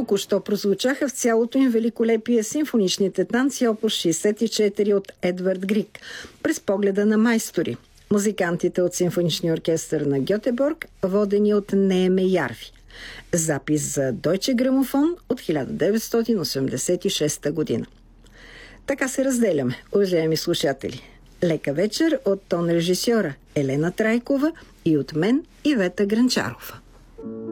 Току-що прозвучаха в цялото им великолепие симфоничните танци опус 64 от Едвард Григ през погледа на майстори, музикантите от симфоничния оркестър на Гьотеборг, водени от Нееме Ярви. Запис за Дойче грамофон от 1986 година. Така се разделяме, уважаеми слушатели. Лека вечер от тон режисьора Елена Трайкова и от мен Ивета Гранчарова.